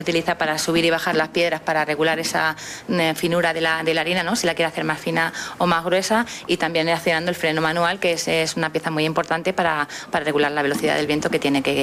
utiliza para subir y bajar las piedras para regular esa finura de la harina, ¿no? Si la quiere hacer más fina o más gruesa, y también accionando el freno manual, que es una pieza muy importante para regular la velocidad del viento que tiene que